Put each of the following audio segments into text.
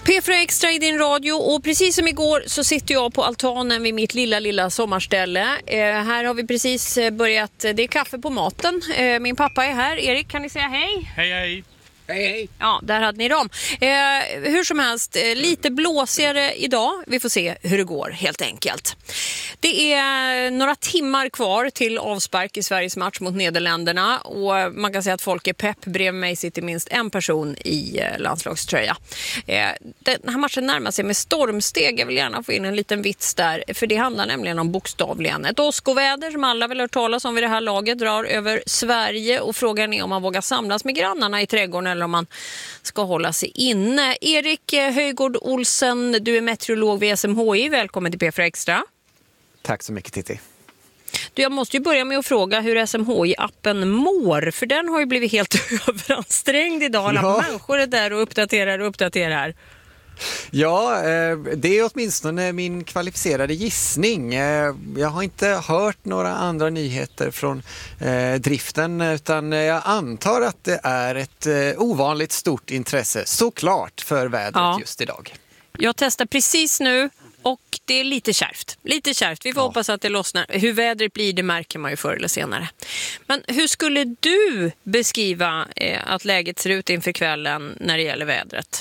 P4 Extra i din radio, och precis som igår så sitter jag på altanen vid mitt lilla sommarställe. Här har vi precis börjat, det är kaffe på maten. Min pappa är här. Erik, kan ni säga hej? Hej, hej. Hej. Ja, där hade ni dem. Hur som helst, lite blåsigare idag. Vi får se hur det går helt enkelt. Det är några timmar kvar till avspark i Sveriges match mot Nederländerna. Och man kan säga att folk är pepp. Bredvid mig sitter minst en person i landslagströja. Den här matchen närmar sig med stormsteg. Jag vill gärna få in en liten vits där. För det handlar nämligen om bokstavligen ett åskoväder som alla vill höra talas om vid det här laget drar över Sverige. Och frågan är om man vågar samlas med grannarna i trädgården eller om man ska hålla sig inne. Erik Höjgård Olsen, du är meteorolog vid SMHI. Välkommen till P4 Extra. Tack så mycket, Titti. Jag måste ju börja med att fråga hur SMHI-appen mår. För den har ju blivit helt överansträngd idag. Alla människor är där och uppdaterar. Ja, det är åtminstone min kvalificerade gissning. Jag har inte hört några andra nyheter från driften, utan jag antar att det är ett ovanligt stort intresse såklart för vädret just idag. Jag testar precis nu och det är lite kärvt. Vi får hoppas att det lossnar. Hur vädret blir, det märker man ju förr eller senare. Men hur skulle du beskriva att läget ser ut inför kvällen när det gäller vädret?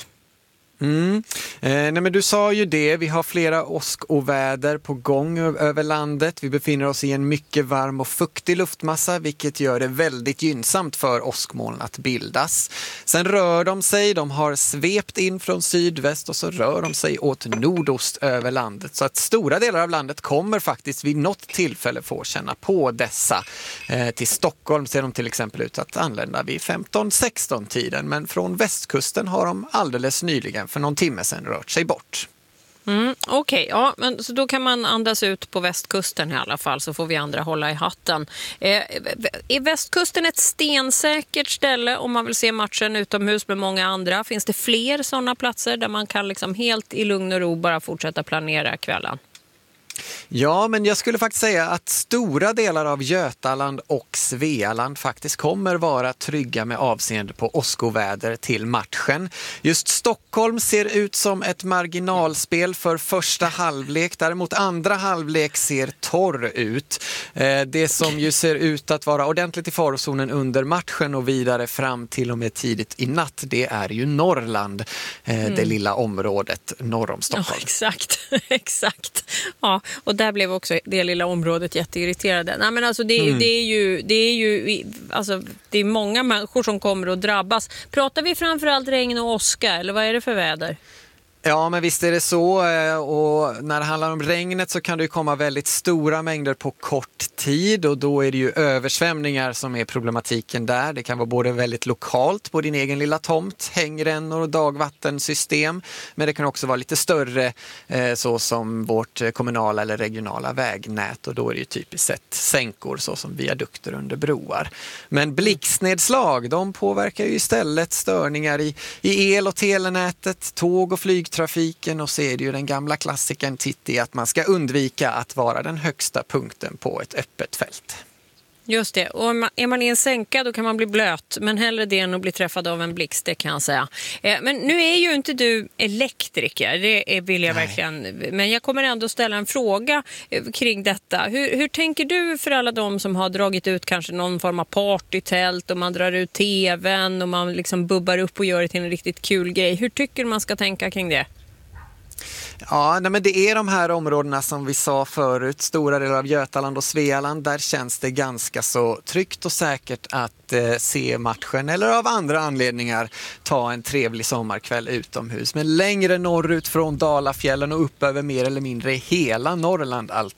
Nej, men du sa ju det, vi har flera åskoväder på gång över landet. Vi befinner oss i en mycket varm och fuktig luftmassa, vilket gör det väldigt gynnsamt för åskmoln att bildas. Sen rör de har svept in från sydväst och så rör de sig åt nordost över landet. Så att stora delar av landet kommer faktiskt vid något tillfälle få känna på dessa. Till Stockholm ser de till exempel ut att anlända vid 15-16 tiden, men från västkusten har de alldeles nyligen för någon timme sedan rört sig bort. Okej, ja, men så då kan man andas ut på västkusten i alla fall, så får vi andra hålla i hatten. Är västkusten ett stensäkert ställe om man vill se matchen utomhus med många andra? Finns det fler sådana platser där man kan liksom helt i lugn och ro bara fortsätta planera kvällen? Ja, men jag skulle faktiskt säga att stora delar av Götaland och Svealand faktiskt kommer vara trygga med avseende på åskoväder till matchen. Just Stockholm ser ut som ett marginalspel för första halvlek. Däremot andra halvlek ser torr ut. Det som ju ser ut att vara ordentligt i farozonen under matchen och vidare fram till och med tidigt i natt, det är ju Norrland. Det lilla området norr om Stockholm. Ja, exakt. Ja, och där blev också det lilla området jätteirriterade. Nej, men alltså det är många människor som kommer att drabbas. Pratar vi framförallt regn och åska, eller vad är det för väder? Ja, men visst är det så, och när det handlar om regnet så kan det ju komma väldigt stora mängder på kort tid, och då är det ju översvämningar som är problematiken där. Det kan vara både väldigt lokalt på din egen lilla tomt, hängrännor och dagvattensystem, men det kan också vara lite större så som vårt kommunala eller regionala vägnät, och då är det ju typiskt sett sänkor så som viadukter under broar. Men blixtnedslag, de påverkar ju istället störningar i el- och telenätet, tåg- och flygtrafiken, och så är det ju den gamla klassikern Titti att man ska undvika att vara den högsta punkten på ett öppet fält. Just det, och är man i en sänka då kan man bli blöt, men hellre det än att bli träffad av en blixt, det kan jag säga. Men nu är ju inte du elektriker, det vill jag verkligen, men jag kommer ändå ställa en fråga kring detta. Hur tänker du för alla de som har dragit ut kanske någon form av partytält och man drar ut tvn och man liksom bubbar upp och gör det till en riktigt kul grej? Hur tycker du man ska tänka kring det? Ja, men det är de här områdena som vi sa förut, stora delar av Götaland och Svealand, där känns det ganska så tryggt och säkert att se matchen eller av andra anledningar ta en trevlig sommarkväll utomhus. Men längre norrut från Dalafjällen och upp över mer eller mindre hela Norrland